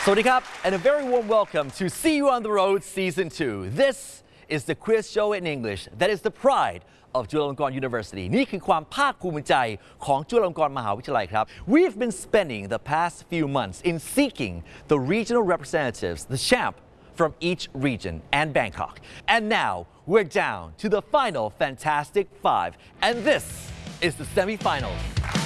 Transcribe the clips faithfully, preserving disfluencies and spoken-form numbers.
Sawasdee Krab, and a very warm welcome to See You on the Road Season two. This is the quiz show in English that is the pride of Chulalongkorn University นี่คือความภาคภูมิใจของจุฬาลงกรณ์มหาวิทยาลัยครับ We've been spending the past few months in seeking the regional representatives, the champ from each region and Bangkok. And now we're down to the final Fantastic Five, and this is the semifinals.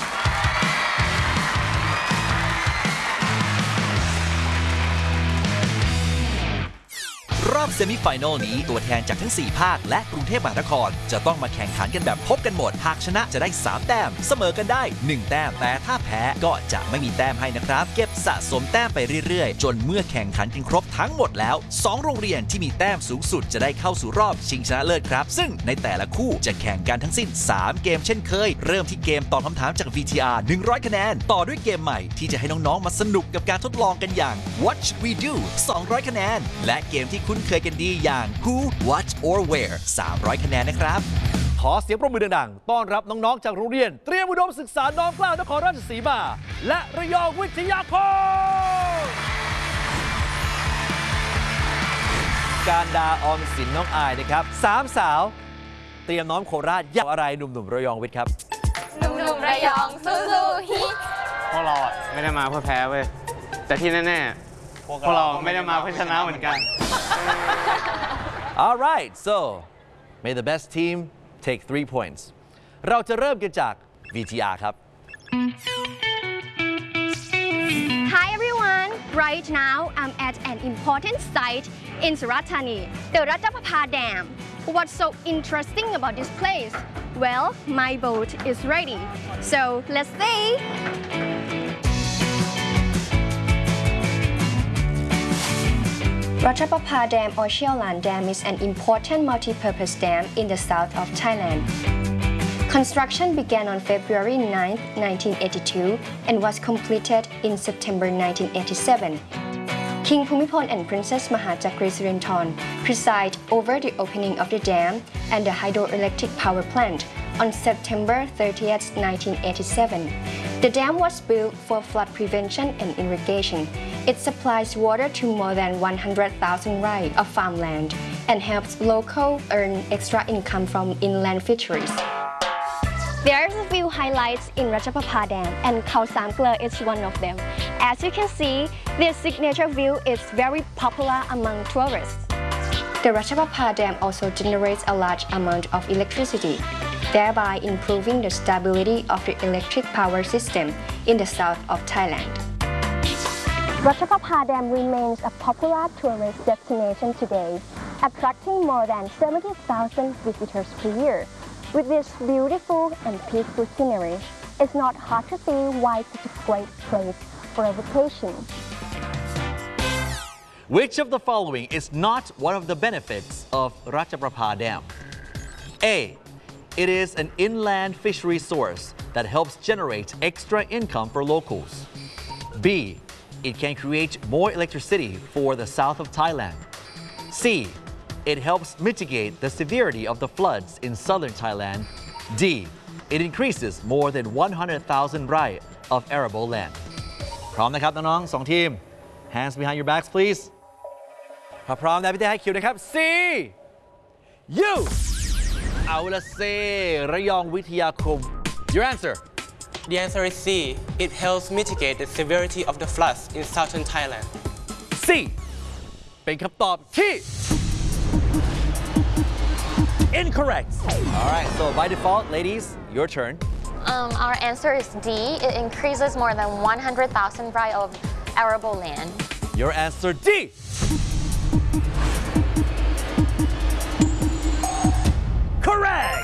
รอบเซมิไฟแนลนี้ตัวแทนจากทั้งสี่ภาคและกรุงเทพมหานครจะต้องมาแข่งขันกันแบบพบกันหมดหากชนะจะได้สามแต้มเสมอกันได้หนึ่งแต้มแต่ถ้าแพ้ก็จะไม่มีแต้มให้นะครับเก็บสะสมแต้มไปเรื่อยๆจนเมื่อแข่งขันกันครบทั้งหมดแล้วสองโรงเรียนที่มีแต้มสูงสุดจะได้เข้าสู่รอบชิงชนะเลิศครับซึ่งในแต่ละคู่จะแข่งกันทั้งสิ้นสามเกมเช่นเคยเริ่มที่เกมตอบคำถามจาก วี ที อาร์ หนึ่งร้อยคะแนนต่อด้วยเกมใหม่ที่จะให้น้องๆมาสนุกกับการทดลองกันอย่าง What should we do สองร้อยคะแนนและเกมที่คุ้นเคยกันดีอย่างWho, What or Where สามร้อยคะแนนนะครับขอเสียงปรบมือดังๆต้อนรับน้องๆจากโรงเรียนเตรียมอุดมศึกษาน้อมเกล้านครราชสีมาและระยองวิทยาคมการดาออมสินน้องอายนะครับสามสาวเตรียมน้อมโคราชอยากอะไรหนุ่มๆระยองวิทย์ครับหนุ่มๆระยองสู้ๆฮิพวกเราอ่ะไม่ได้มาเพื่อแพ้เว้ยแต่ที่แน่ๆพวกเราไม่ได้มาเพื่อชนะเหมือนกัน All right, so may the best team take three points. เราจะเริ่มกันจาก วี ที อาร์ ครับ Hi everyone, right now I'm at an important site in Surat Thani, the Ratchaprapha Dam. What's so interesting about this place? Well, my boat is ready. So let's see. Ratchaprapha Dam or Sheolan Dam is an important multi-purpose dam in the south of Thailand. Construction began on February ninth, nineteen eighty-two and was completed in September nineteen eighty-seven. King Bhumibol and Princess Mahachakri Sirinthorn preside over the opening of the dam and the hydroelectric power plant on September thirtieth, nineteen eighty-seven. The dam was built for flood prevention and irrigation. It supplies water to more than one hundred thousand rai of farmland and helps locals earn extra income from inland fisheries. There's a few highlights in Ratchaprapha Dam, and Khao Sam Kleur is one of them. As you can see, this signature view is very popular among tourists. The Ratchaprapha Dam also generates a large amount of electricity, thereby improving the stability of the electric power system in the south of Thailand. Ratchaprapha Dam remains a popular tourist destination today, attracting more than seventy thousand visitors per year. With this beautiful and peaceful scenery, it's not hard to see why such a great place for a vacation. Which of the following is not one of the benefits of Ratchaprapha Dam? A. It is an inland fishery source that helps generate extra income for locals. B. It can create more electricity for the south of Thailand. C. It helps mitigate the severity of the floods in southern Thailand. D. It increases more than one hundred thousand rai of arable land. พร้อมนะครับน้องๆสองทีม Hands behind your backs please ถ้าพร้อมแล้วพี่เต้ให้คิวนะครับ C U เอาละเซระยองวิทยาคม Your answer The answer is C. It helps mitigate the severity of the floods in southern Thailand. C เป็นคำตอบที่ Incorrect. All right, so by default, ladies, your turn. Um, our answer is D. It increases more than one hundred thousand rai of arable land. Your answer D. Correct.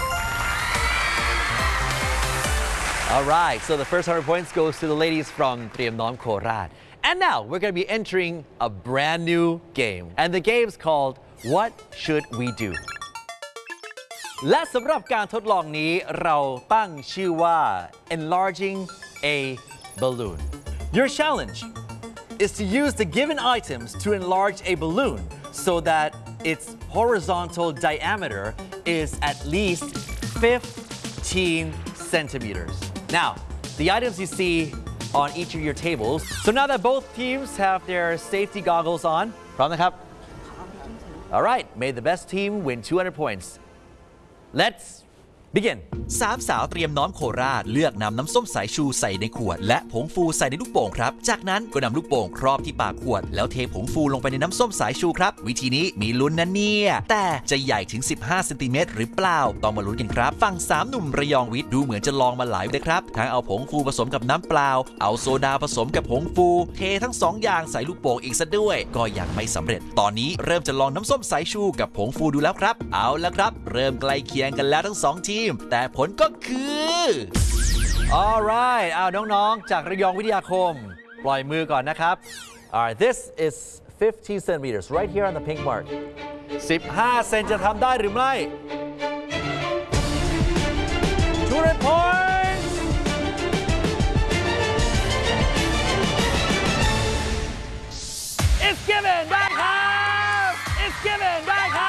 All right, so the first one hundred points goes to the ladies from Triem Nom Khorat. And now we're going to be entering a brand new game. And the game is called What Should We Do? และสำหรับการทดลองนี้เราตั้งชื่อว่า Enlarging a Balloon. Your challenge is to use the given items to enlarge a balloon so that its horizontal diameter is at least fifteen centimeters. Now, the items you see on each of your tables. So now that both teams have their safety goggles on, พร้อมนะครับ All right, may the best team win two hundred points. Let's begin. สามสาวเตรียมน้อมโคราชเลือกนำน้ำส้มสายชูใส่ในขวดและผงฟูใส่ในลูกโป่งครับจากนั้นก็นำลูกโป่งครอบที่ปากขวดแล้วเทผงฟูลงไปในน้ำส้มสายชูครับวิธีนี้มีลุ้นนะเนี่ยแต่จะใหญ่ถึงสิบห้าเซนติเมตรหรือเปล่าต้องมาลุ้นกันครับฝั่งสามหนุ่มระยองวิทย์ดูเหมือนจะลองมาหลายเลยครับทั้งเอาผงฟูผสมกับน้ำเปล่าเอาโซดาผสมกับผงฟูเททั้งสองอย่างใส่ลูกโป่งอีกซะด้วยก็ยังไม่สำเร็จตอนนี้เริ่มจะลองน้ำส้มสายชูกับผงฟูดูแล้วครับเอาละครับเริ่มใกล้เคียงกันแล้วทั้งสองทีมแต่ผลก็คือ Alright เอาน้องๆจากระยองวิทยาคมปล่อยมือก่อนนะครับ Alright this is fifteen centimeters right here on the pink mark สิบห้าเซนจะทำได้หรือไม่ two hundred points It's given ได้ครับ It's given ได้ครับ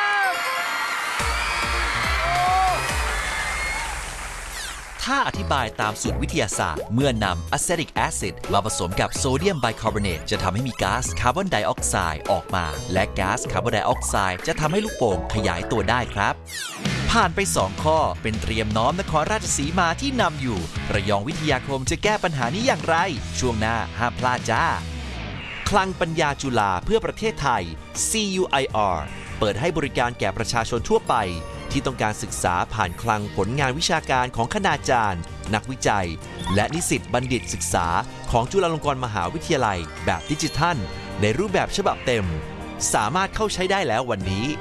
ถ้าอธิบายตามสูตรวิทยาศาสตร์เมื่อนำ acetic acid มาผสมกับโซเดียมไบคาร์บอเนตจะทำให้มีก๊าซคาร์บอนไดออกไซด์ออกมาและก๊าซคาร์บอนไดออกไซด์จะทำให้ลูกโป่งขยายตัวได้ครับผ่านไปสองข้อเป็นเตรียมน้อมนครราชสีมาที่นำอยู่ระยองวิทยาคมจะแก้ปัญหานี้อย่างไรช่วงหน้าห้ามพลาดจ้าคลังปัญญาจุฬาเพื่อประเทศไทย ซี ยู ไอ อาร์ เปิดให้บริการแก่ประชาชนทั่วไปที่ต้องการศึกษาผ่านคลังผลงานวิชาการของคณาจารย์นักวิจัยและนิสิตบัณฑิตศึกษาของจุฬาลงกรณ์มหาวิทยาลัยแบบดิจิทัลในรูปแบบฉบับเต็มสามารถเข้าใช้ได้แล้ววันนี้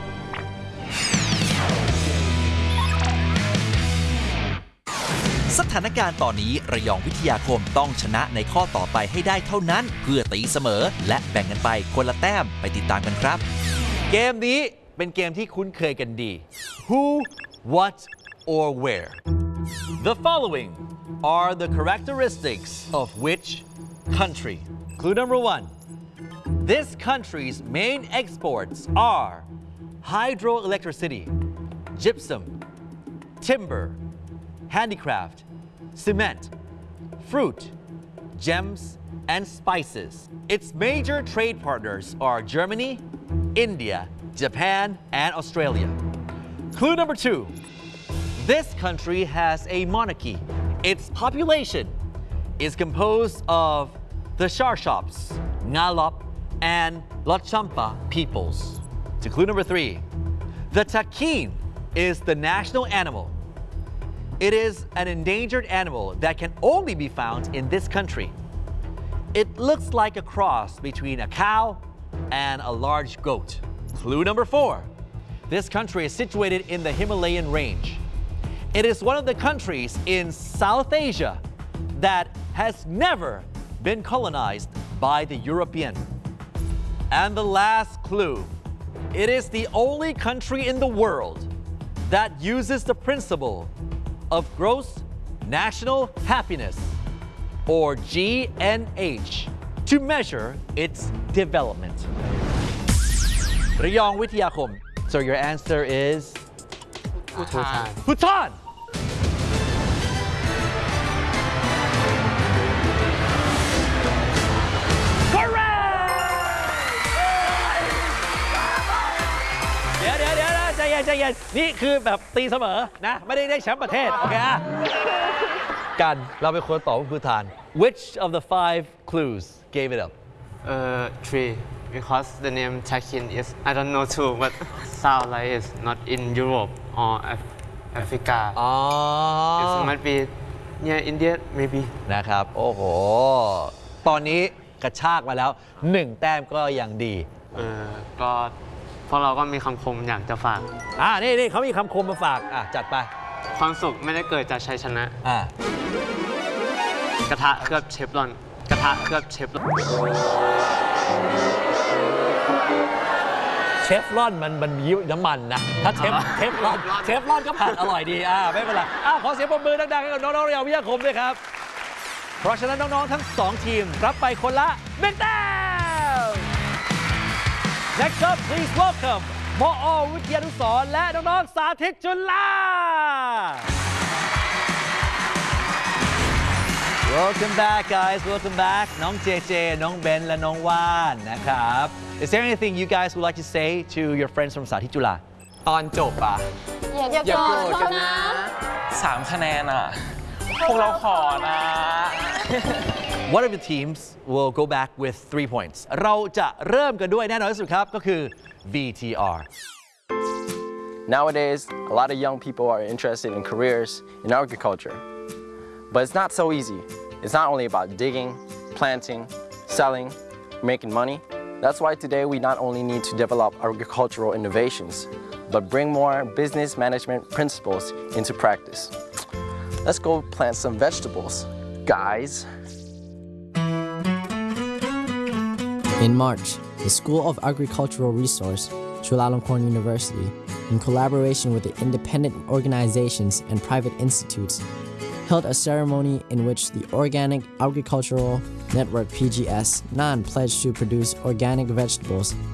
สถานการณ์ตอนนี้ระยองวิทยาคมต้องชนะในข้อต่อไปให้ได้เท่านั้นเพื่อตีเสมอและแบ่งกันไปคนละแต้มไปติดตามกันครับเกมนี้เป็นเกมที่คุ้นเคยกันดี Who, what, or where The following are the characteristics of which country Clue number one This country's main exports are hydroelectricity, gypsum, timber, handicraft, cement, fruit, gems, and spices. Its major trade partners are Germany, India, Japan, and Australia. Clue number two. This country has a monarchy. Its population is composed of the Sharshops, Ngalop, and Lhotshampa peoples. To clue number three. The takin is the national animal. It is an endangered animal that can only be found in this country. It looks like a cross between a cow and a large goat. Clue number four. This country is situated in the Himalayan range. It is one of the countries in South Asia that has never been colonized by the European. And the last clue. It is the only country in the world that uses the principle of gross national happiness or G N H to measure its development. ระยองวิทยาคม So your answer is Bhutan Bhutanเดี๋ยวเดี๋ยวเดี๋ยวใจเย็นใจเย็นนี่คือแบบตีเสมอนะไม่ได้ได้แชมป์ประเทศโอเคอ่ะกันเราเป็นคนตอบว่า Bhutan Which of the five clues gave it up uh, three because the name Takin is I don't know too but sound like it's not in Europe or Af- Africa อ๋อ it might be near India maybe นะครับโอ้โหตอนนี้กระชากมาแล้วหนึ่งแต้มก็ยังดีเออก็เพราะเราก็มีคำคมอยากจะฝากอ่านี่นี่เขามีคำคมมาฝากอ่ะจัดไปความสุขไม่ได้เกิดจากชัยชนะอ่ากระทะเคลือบเชฟรอนกระทะเคลือบเชฟรอนเชฟรอนมันมันมีน้ำมันนะถ้าเชฟเชฟรอนเชฟรอนก็ผัดอร่อยดีอ่าไม่เป็นไรอ่าขอเสียงปรบมือดังๆให้กับน้องๆระยองวิทยาคมด้วยครับเพราะฉะนั้นน้องๆทั้งสองทีมรับไปคนละหนึ่งแต้ม Next up please welcome มอ.วิทยานุสรณ์และน้องๆสาธิตจุฬา Welcome back guys welcome back น้องเจเจน้องเบนและน้องว่านนะครับ Is there anything you guys would like to say to your friends from สาธิตจุฬาตอนจบอ่ะอย่าอย่าโกโกรรธธเขากันนะนะสามคะแนนอ่ะ พวกเราขอนะ One of the teams will go back with three points เราจะเริ่มกันด้วยแน่นอนที่สุดครับก็คือ V T R Nowadays, a lot of young people are interested in careers in agriculture. But it's not so easy. It's not only about digging, planting, selling, making money. That's why today we not only need to develop agricultural innovations, but bring more business management principles into practice. Let's go plant some vegetables, guys. In March, the School of Agricultural Resource, Chulalongkorn University, in collaboration with the independent organizations and private institutes, held a ceremony in which the Organic Agricultural Network P G S N A N pledged to produce organic vegetables